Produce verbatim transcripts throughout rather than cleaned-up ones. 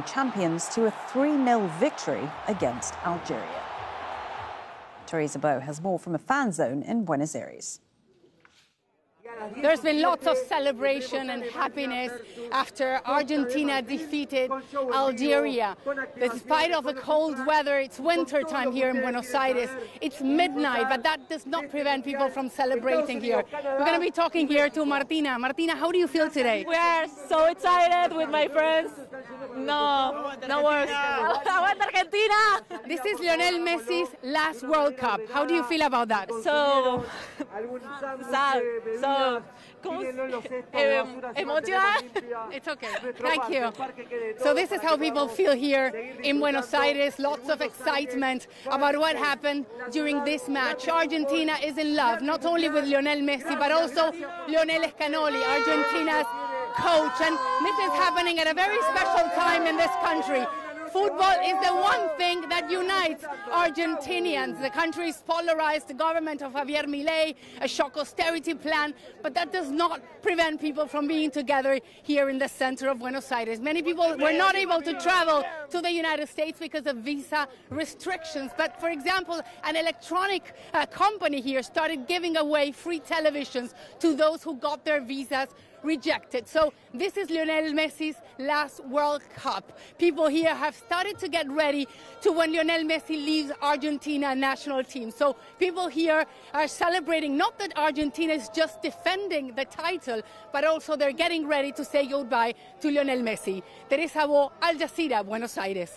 reigning champions to a three nil victory against Algeria. Teresa Bow has more from a fan zone in Buenos Aires. There's been lots of celebration and happiness after Argentina defeated Algeria. Despite of the cold weather, it's winter time here in Buenos Aires. It's midnight, but that does not prevent people from celebrating here. We're going to be talking here to Martina. Martina, how do you feel today? We are so excited with my friends. No, no words. Aguanta Argentina! This is Lionel Messi's last World Cup. How do you feel about that? So sad. So eh, emotional. It's okay. Thank you. So this is how people feel here in Buenos Aires. Lots of excitement about what happened during this match. Argentina is in love, not only with Lionel Messi, but also Lionel Scaloni, Argentina's coach. And this is happening at a very special time in this country. Football is the one thing that unites Argentinians. The country is polarized, the government of Javier Milei, a shock austerity plan, but that does not prevent people from being together here in the center of Buenos Aires. Many people were not able to travel to the United States because of visa restrictions. But for example, an electronic uh, company here started giving away free televisions to those who got their visas rejected. So this is Lionel Messi's last World Cup. People here have started to get ready to when Lionel Messi leaves Argentina national team. So people here are celebrating not that Argentina is just defending the title, but also they're getting ready to say goodbye to Lionel Messi. Teresa Bow, Al Jazeera, Buenos Aires.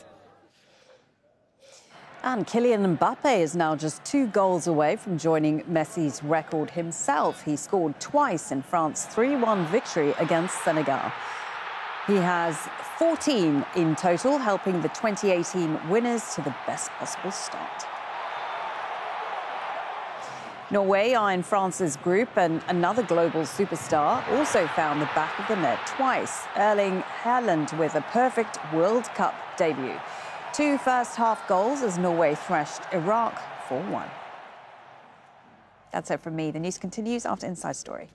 And Kylian Mbappe is now just two goals away from joining Messi's record himself. He scored twice in France's three one victory against Senegal. He has fourteen in total, helping the twenty eighteen winners to the best possible start. Norway are in France's group, and another global superstar also found the back of the net twice. Erling Haaland with a perfect World Cup debut. Two first-half goals as Norway thrashed Iraq four one. That's it from me. The news continues after Inside Story.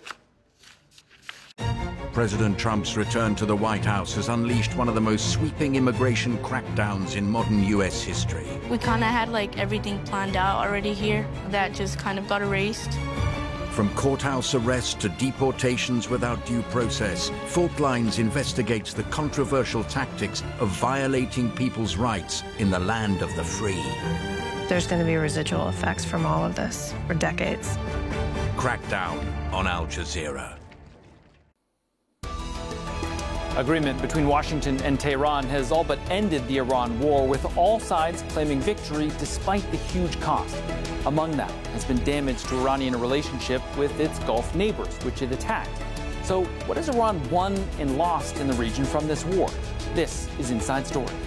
President Trump's return to the White House has unleashed one of the most sweeping immigration crackdowns in modern U S history. We kind of had like everything planned out already here. That just kind of got erased. From courthouse arrests to deportations without due process, Fault Lines investigates the controversial tactics of violating people's rights in the land of the free. There's going to be residual effects from all of this for decades. Crackdown on Al Jazeera. Agreement between Washington and Tehran has all but ended the Iran war, with all sides claiming victory despite the huge cost. Among them has been damage to Iranian relationship with its Gulf neighbors, which it attacked. So what has Iran won and lost in the region from this war? This is Inside Story.